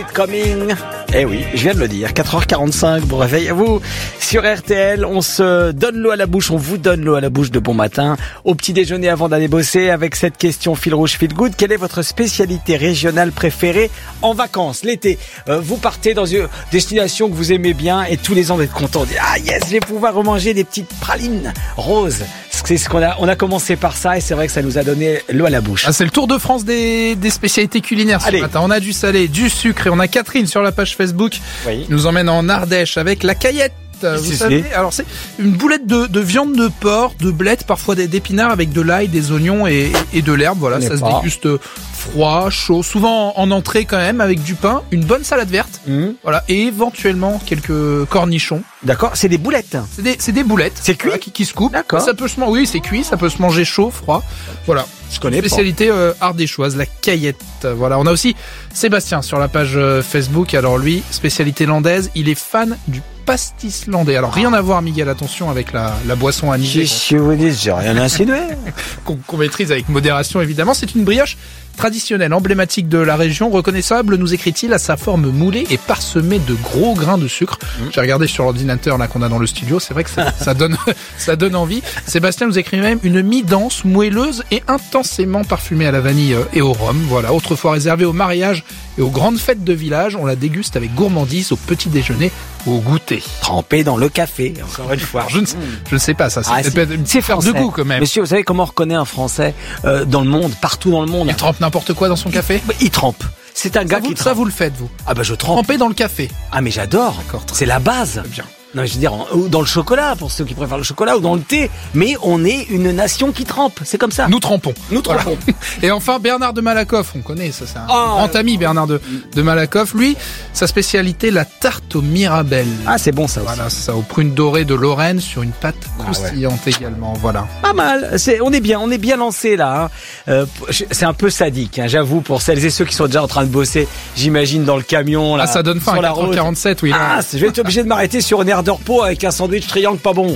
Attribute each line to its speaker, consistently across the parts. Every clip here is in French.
Speaker 1: Coming. Eh oui, je viens de le dire, 4h45, bon réveil à vous. Sur RTL, on se donne l'eau à la bouche, on vous donne l'eau à la bouche de bon matin. Au petit déjeuner avant d'aller bosser avec cette question fil rouge, fil good. Quelle est votre spécialité régionale préférée en vacances, l'été? Vous partez dans une destination que vous aimez bien et tous les ans vous êtes content. Ah yes, je vais pouvoir remanger des petites pralines roses. C'est ce qu'on a commencé par ça et c'est vrai que ça nous a donné l'eau à la bouche.
Speaker 2: Ah, c'est le tour de France des spécialités culinaires ce matin. On a du salé, du sucre et on a Catherine sur la page Facebook qui nous emmène en Ardèche avec la caillette. Vous savez, alors c'est une boulette de viande de porc, de blettes, parfois d'épinards avec de l'ail, des oignons et de l'herbe. Voilà, ça se déguste froid, chaud, souvent en entrée quand même avec du pain, une bonne salade verte, voilà, et éventuellement quelques cornichons.
Speaker 1: D'accord, c'est des boulettes.
Speaker 2: C'est des boulettes. C'est cuit, voilà, qui se coupent. D'accord. Ça peut se manger, oui, c'est cuit, ça peut se manger chaud, froid. Voilà.
Speaker 1: Je connais
Speaker 2: spécialité ardéchoise, la caillette. Voilà, on a aussi Sébastien sur la page Facebook. Alors lui, spécialité landaise, il est fan du pastis landais. Alors rien à voir, Miguel, attention avec la boisson anisée.
Speaker 1: Si vous dites, j'ai rien insinué.
Speaker 2: qu'on maîtrise avec modération évidemment. C'est une brioche traditionnelle, emblématique de la région, reconnaissable, nous écrit-il, à sa forme moulée et parsemée de gros grains de sucre. J'ai regardé sur l'ordinateur là qu'on a dans le studio, c'est vrai que ça donne envie. Sébastien nous écrit même une mie dense, moelleuse et intensément parfumée à la vanille et au rhum. Voilà, autrefois réservée aux mariages et aux grandes fêtes de village, on la déguste avec gourmandise au petit déjeuner ou au goûter.
Speaker 1: Trempé dans le café, encore une fois.
Speaker 2: Je ne sais pas, ça c'est faire de goût quand même.
Speaker 1: Monsieur, vous savez comment on reconnaît un Français dans le monde, partout dans le monde?
Speaker 2: Il trempe n'importe quoi dans son café?
Speaker 1: Il trempe. C'est un gars qui trempe.
Speaker 2: Ça vous le faites, vous?
Speaker 1: Ah bah je trempe.
Speaker 2: Tremper dans le café.
Speaker 1: Ah mais j'adore.
Speaker 2: D'accord.
Speaker 1: C'est la base.
Speaker 2: Bien.
Speaker 1: Non, je veux dire, ou dans le chocolat, pour ceux qui préfèrent le chocolat, ou dans le thé. Mais on est une nation qui trempe. C'est comme ça.
Speaker 2: Nous trempons.
Speaker 1: Nous trempons.
Speaker 2: Voilà. Et enfin, Bernard de Malakoff. On connaît, ça, c'est un grand ami, Bernard de Malakoff. Lui, sa spécialité, la tarte aux mirabelles.
Speaker 1: Ah, c'est bon, ça aussi.
Speaker 2: Voilà, ça, aux prunes dorées de Lorraine sur une pâte croustillante également. Voilà.
Speaker 1: Pas mal. On est bien lancé, là, hein. C'est un peu sadique, hein, j'avoue, pour celles et ceux qui sont déjà en train de bosser, j'imagine, dans le camion, là.
Speaker 2: Ah, ça donne faim, à 4h47, oui.
Speaker 1: Ah, je vais être obligé de m'arrêter sur une aire de repos avec un sandwich triangle pas bon.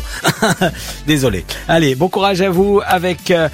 Speaker 1: Désolé. Allez, bon courage à vous avec à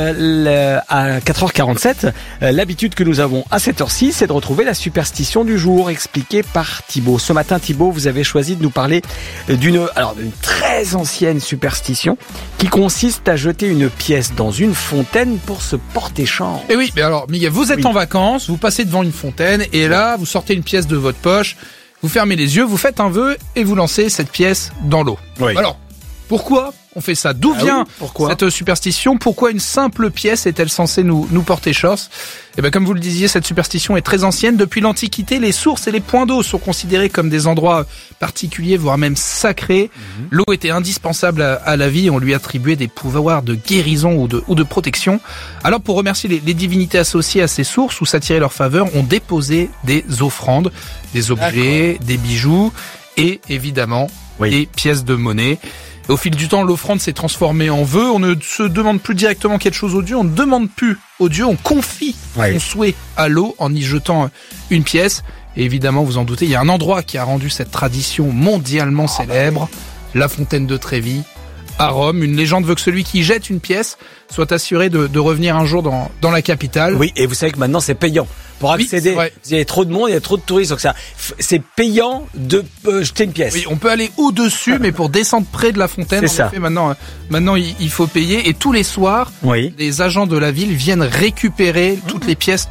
Speaker 1: 4h47. L'habitude que nous avons à cette heure-ci, c'est de retrouver la superstition du jour expliquée par Thibaut. Ce matin, Thibaut, vous avez choisi de nous parler d'une très ancienne superstition qui consiste à jeter une pièce dans une fontaine pour se porter chance.
Speaker 2: Et oui, mais alors, Miguel, vous êtes en vacances, vous passez devant une fontaine et là, vous sortez une pièce de votre poche. Vous fermez les yeux, vous faites un vœu et vous lancez cette pièce dans l'eau. Oui. Alors, pourquoi on fait ça? D'où vient cette superstition? Pourquoi une simple pièce est-elle censée nous porter chance? Eh bien, comme vous le disiez, cette superstition est très ancienne. Depuis l'Antiquité, les sources et les points d'eau sont considérés comme des endroits particuliers, voire même sacrés. L'eau était indispensable à la vie et on lui attribuait des pouvoirs de guérison ou de protection. Alors, pour remercier les divinités associées à ces sources ou s'attirer leur faveur, on déposait des offrandes, des objets, des bijoux et évidemment des pièces de monnaie. Et au fil du temps, l'offrande s'est transformée en vœu. On ne se demande plus directement quelque chose au Dieu. On ne demande plus au Dieu. On confie son souhait à l'eau en y jetant une pièce. Et évidemment, vous en doutez, il y a un endroit qui a rendu cette tradition mondialement célèbre. La fontaine de Trévi, à Rome. Une légende veut que celui qui jette une pièce soit assuré de revenir un jour dans la capitale.
Speaker 1: Oui, et vous savez que maintenant c'est payant. Pour accéder, il y a trop de monde, il y a trop de touristes, donc c'est payant de jeter une pièce.
Speaker 2: Oui, on peut aller au-dessus, mais pour descendre près de la fontaine, maintenant il faut payer. Et tous les soirs, les agents de la ville viennent récupérer toutes les pièces